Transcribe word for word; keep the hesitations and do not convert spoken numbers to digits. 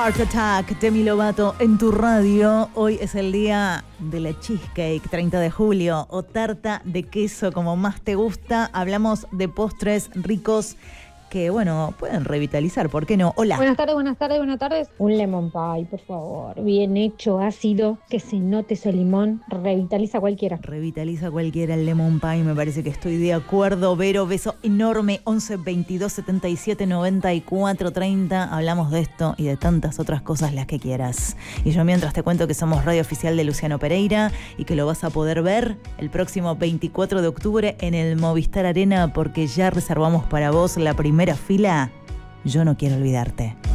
Heart Attack, Demi Lovato en tu radio. Hoy es el día de la cheesecake, treinta de julio, o tarta de queso, como más te gusta. Hablamos de postres ricos que, bueno, pueden revitalizar, ¿por qué no? Hola. Buenas tardes, buenas tardes, buenas tardes. Un lemon pie, por favor. Bien hecho, ácido, que se note ese limón. Revitaliza cualquiera. Revitaliza cualquiera el lemon pie, me parece que estoy de acuerdo. Vero, beso enorme. Once veintidós setenta y siete noventa y cuatro treinta. Hablamos de esto y de tantas otras cosas, las que quieras. Y yo mientras te cuento que somos radio oficial de Luciano Pereira y que lo vas a poder ver el próximo veinticuatro de octubre en el Movistar Arena, porque ya reservamos para vos la primera fila. Yo no quiero olvidarte.